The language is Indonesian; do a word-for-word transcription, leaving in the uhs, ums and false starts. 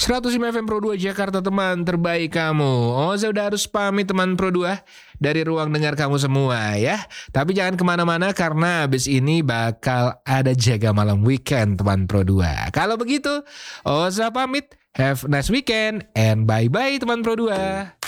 seratus lima F M Pro dua Jakarta, teman terbaik kamu. Oza udah harus pamit teman Pro dua dari ruang dengar kamu semua ya. Tapi jangan kemana-mana karena abis ini bakal ada jaga malam weekend teman Pro dua. Kalau begitu Oza pamit. Have a nice weekend and bye-bye teman Pro dua.